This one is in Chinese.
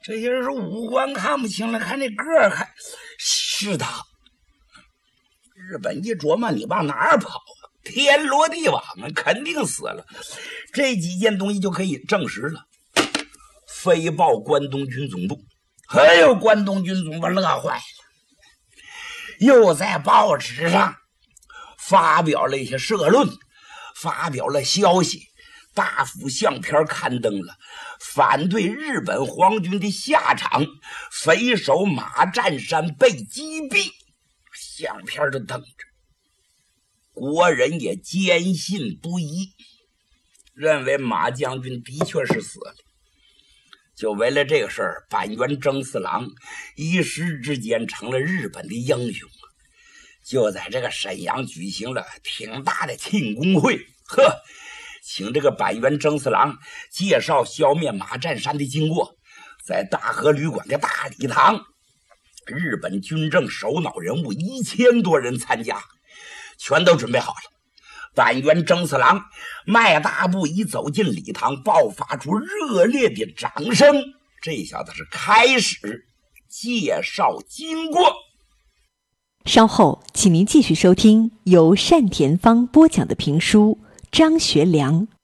这些人是五官看不清了，看这个儿还是他。日本一琢磨，你往哪儿跑啊？天罗地网啊，肯定死了。这几件东西就可以证实了。飞报关东军总部，还有关东军总部乐坏了，又在报纸上发表了一些社论，发表了消息，大幅相片刊登了，反对日本皇军的下场，匪首马占山被击毙，相片就登着。国人也坚信不疑，认为马将军的确是死了。就为了这个事儿，板垣征四郎一时之间成了日本的英雄，就在这个沈阳举行了挺大的庆功会，请这个板垣征四郎介绍消灭马占山的经过，在大和旅馆的大礼堂，日本军政首脑人物1000多人参加，全都准备好了。板垣征四郎迈大步一走进礼堂，爆发出热烈的掌声。这小子是开始介绍经过。 稍后请您继续收听由单田芳播讲的评书《张学良